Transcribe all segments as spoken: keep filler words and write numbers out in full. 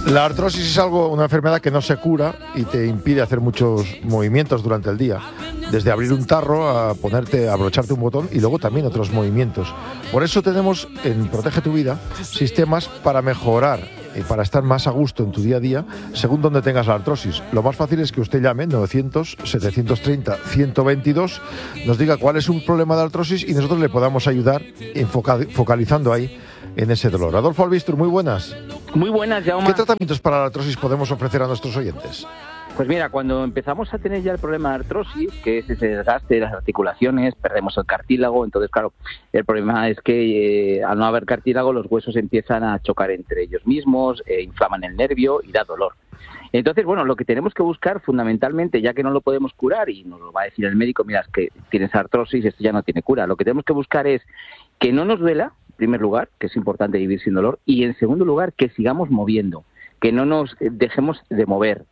La artrosis es algo, una enfermedad que no se cura y te impide hacer muchos movimientos durante el día. Desde abrir un tarro a ponerte, a abrocharte un botón y luego también otros movimientos. Por eso tenemos en Protege tu Vida sistemas para mejorar y para estar más a gusto en tu día a día según donde tengas la artrosis. Lo más fácil es que usted llame novecientos, setecientos treinta, ciento veintidós, nos diga cuál es un problema de artrosis y nosotros le podamos ayudar enfoca- focalizando ahí en ese dolor. Adolfo Albistur, muy buenas. Muy buenas, Jaume. ¿Qué tratamientos para la artrosis podemos ofrecer a nuestros oyentes? Pues mira, cuando empezamos a tener ya el problema de artrosis, que es ese desgaste de las articulaciones, perdemos el cartílago, entonces claro, el problema es que eh, al no haber cartílago los huesos empiezan a chocar entre ellos mismos, eh, inflaman el nervio y da dolor. Entonces, bueno, lo que tenemos que buscar fundamentalmente, ya que no lo podemos curar y nos lo va a decir el médico, mira, es que tienes artrosis, esto ya no tiene cura, lo que tenemos que buscar es que no nos duela, en primer lugar, que es importante vivir sin dolor, y en segundo lugar, que sigamos moviendo, que no nos dejemos de mover.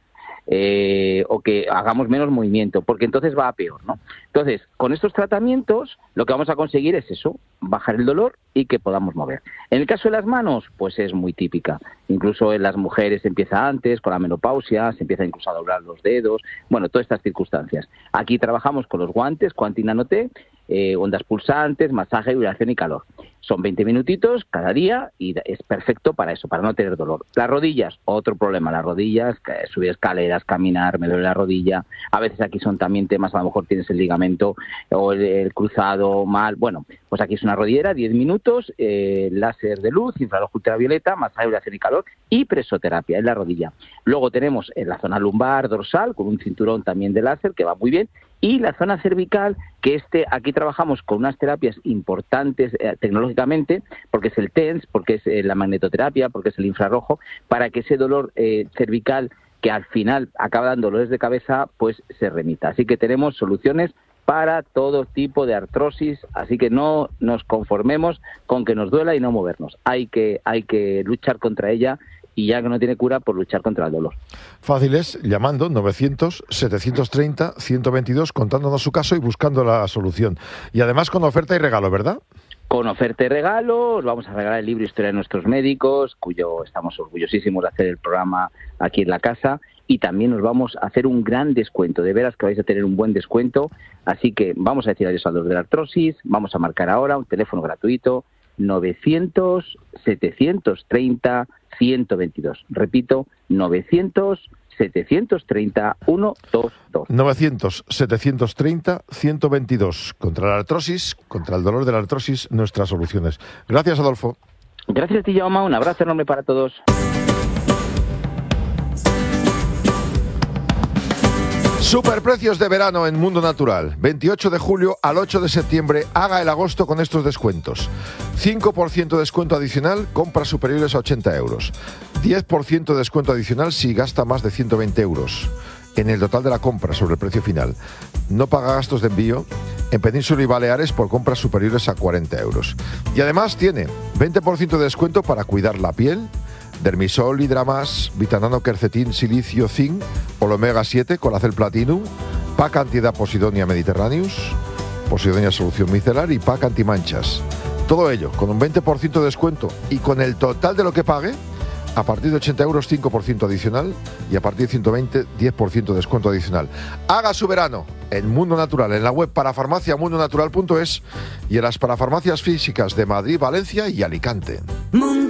Eh, o que hagamos menos movimiento, porque entonces va a peor, ¿no? Entonces, con estos tratamientos, lo que vamos a conseguir es eso, bajar el dolor y que podamos mover. En el caso de las manos, pues es muy típica. Incluso en las mujeres empieza antes, con la menopausia, se empieza incluso a doblar los dedos, bueno, todas estas circunstancias. Aquí trabajamos con los guantes, Quanti Nano T, eh, ondas pulsantes, masaje, vibración y calor. Son veinte minutitos cada día y es perfecto para eso, para no tener dolor. Las rodillas, otro problema, las rodillas, subir escaleras, caminar, me duele la rodilla. A veces aquí son también temas, a lo mejor tienes el ligamento o el, el cruzado mal. Bueno, pues aquí es una rodillera, diez minutos, eh, láser de luz, infrarrojo ultravioleta, masaje, vibración y calor y presoterapia en la rodilla. Luego tenemos en la zona lumbar, dorsal, con un cinturón también de láser que va muy bien. Y la zona cervical, que este aquí trabajamos con unas terapias importantes eh, tecnológicamente, porque es el TENS, porque es eh, la magnetoterapia, porque es el infrarrojo, para que ese dolor eh, cervical, que al final acaba dando dolores de cabeza, pues se remita. Así que tenemos soluciones para todo tipo de artrosis, así que no nos conformemos con que nos duela y no movernos. Hay que, hay que luchar contra ella. Y ya que no tiene cura, por luchar contra el dolor. Fácil es llamando novecientos, setecientos treinta, ciento veintidós, contándonos su caso y buscando la solución. Y además con oferta y regalo, ¿verdad? Con oferta y regalo, os vamos a regalar el libro Historia de nuestros médicos, cuyo estamos orgullosísimos de hacer el programa aquí en la casa, y también os vamos a hacer un gran descuento, de veras que vais a tener un buen descuento, así que vamos a decir adiós al dolor de la artrosis, vamos a marcar ahora un teléfono gratuito, novecientos, setecientos treinta, ciento veintidós. Repito, novecientos, setecientos treinta, ciento veintidós. novecientos, setecientos treinta, ciento veintidós. Contra la artrosis, contra el dolor de la artrosis, nuestras soluciones. Gracias, Adolfo. Gracias a ti, Jaume. Un abrazo enorme para todos. Superprecios de verano en Mundo Natural. veintiocho de julio al ocho de septiembre. Haga el agosto con estos descuentos. cinco por ciento de descuento adicional, compras superiores a ochenta euros. diez por ciento de descuento adicional si gasta más de ciento veinte euros en el total de la compra sobre el precio final. No paga gastos de envío en Península y Baleares por compras superiores a cuarenta euros. Y además tiene veinte por ciento de descuento para cuidar la piel, Dermisol, Hidramas, Vitanano, Quercetin, Silicio, Zinc, Omega siete, Colacel Platinum, Pack Antiedad Posidonia Mediterraneus, Posidonia Solución Micelar y Pack Antimanchas. Todo ello con un veinte por ciento de descuento y con el total de lo que pague, a partir de ochenta euros, cinco por ciento adicional y a partir de ciento veinte, diez por ciento de descuento adicional. Haga su verano en Mundo Natural, en la web parafarmacia mundo natural punto es y en las parafarmacias físicas de Madrid, Valencia y Alicante.